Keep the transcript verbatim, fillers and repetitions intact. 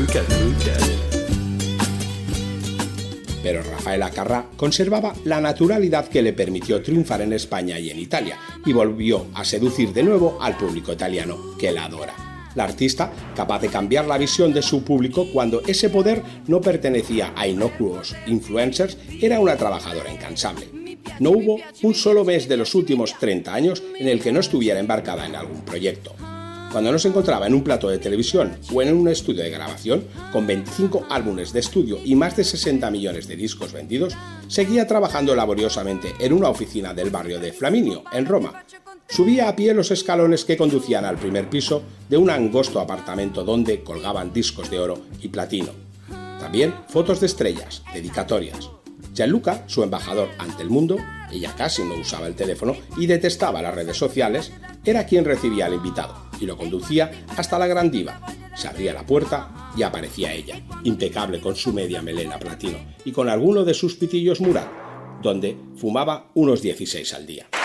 Calcuta. Pero Rafaela Carrà conservaba la naturalidad que le permitió triunfar en España y en Italia, y volvió a seducir de nuevo al público italiano, que la adora. La artista, capaz de cambiar la visión de su público cuando ese poder no pertenecía a inocuos influencers, era una trabajadora incansable. No hubo un solo mes de los últimos treinta años en el que no estuviera embarcada en algún proyecto. Cuando no se encontraba en un plató de televisión o en un estudio de grabación, con veinticinco álbumes de estudio y más de sesenta millones de discos vendidos, seguía trabajando laboriosamente en una oficina del barrio de Flaminio, en Roma. Subía a pie los escalones que conducían al primer piso de un angosto apartamento donde colgaban discos de oro y platino. También fotos de estrellas, dedicatorias. Gianluca, su embajador ante el mundo, ella casi no usaba el teléfono y detestaba las redes sociales, era quien recibía al invitado y lo conducía hasta la gran diva. Se abría la puerta y aparecía ella, impecable con su media melena platino y con alguno de sus pitillos Murat, donde fumaba unos dieciséis al día.